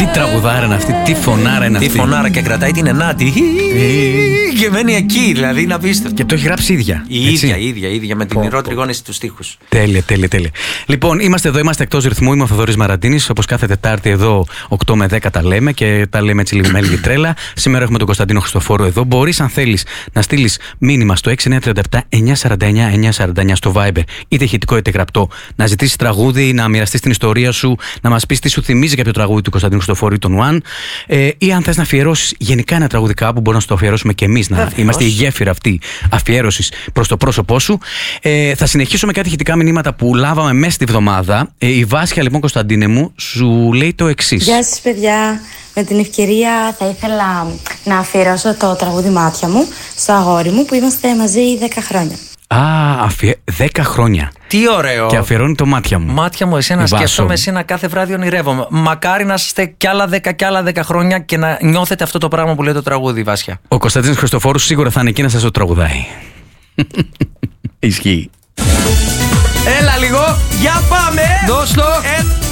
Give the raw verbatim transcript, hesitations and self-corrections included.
Τι τραγουδάρα είναι αυτή, τι φωνάρα είναι αυτή. Τι φωνάρα και κρατάει την ενάτη. Και μένει εκεί, δηλαδή είναι απίστευτο. Και το έχει γράψει ίδια. Η ίδια, η ίδια, η ίδια, με την ηρώ-τριγώνηση του στίχους. Τέλεια, τέλεια, τέλεια. Λοιπόν, είμαστε εδώ, είμαστε εκτός ρυθμού. Είμαι ο Θοδωρής Μαραντίνης. Όπως κάθε Τετάρτη εδώ, οκτώ με δέκα τα λέμε και τα λέμε έτσι λίγο με λίγη τρέλα. Σήμερα έχουμε τον Κωνσταντίνο Χριστοφόρου εδώ. Μπορείς, αν θέλεις, να στείλεις μήνυμα στο έξι εννιά τρία επτά εννιά τέσσερα εννιά εννιά τέσσερα εννιά στο Viber, είτε ηχητικό είτε γραπτό. Να ζητήσεις τραγούδι, να μοιραστείς την ιστορία σου, να μας πεις τι σου θυμίζει κάποιο τραγούδι του Κωνσταντίνου Χριστοφόρου ή τον Ουάν. Ε, ή αν θες να αφιερώσεις γενικά ένα τραγούδι κάπου, μπορούμε να στο αφιερώσουμε και εμείς. Να είμαστε η γέφυρα αυτή αφιέρωσης προς το πρόσωπό σου. Ε, θα συνεχίσω με κάτι ηχητικά μηνύματα που λάβαμε μέσα στη βδομάδα. Ε, η Βάσια, λοιπόν, Κωνσταντίνε μου, σου λέει το εξής. Γεια σας, παιδιά. Με την ευκαιρία θα ήθελα να αφιερώσω το τραγούδι Μάτια μου στο αγόρι μου που είμαστε μαζί δέκα χρόνια. Α, αφιε... δέκα χρόνια. Τι ωραίο. Και αφιερώνει το Μάτια μου. Μάτια μου, εσένα σκέφτομαι, εσένα κάθε βράδυ ονειρεύομαι. Μακάρι να είστε κι άλλα δέκα κι άλλα δέκα χρόνια και να νιώθετε αυτό το πράγμα που λέει το τραγούδι, Βάσια. Ο Κωνσταντίνος Χριστοφόρου σίγουρα θα είναι εκεί να σας το τραγουδάει. Ισχύει. Έλα λίγο, για πάμε. Δώσ' το. Ε...